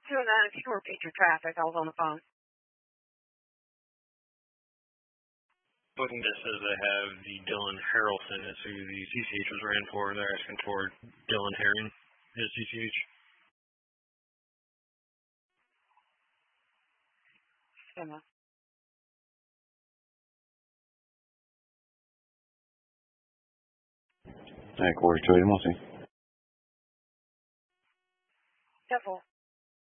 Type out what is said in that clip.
doing that. If you can repeat your traffic, I was on the phone. Booking just says they have the Dylan Harrelson. That's who the CCH was ran for. They're asking for Dylan Herring, his CCH. Corey, 280, we'll see. Careful.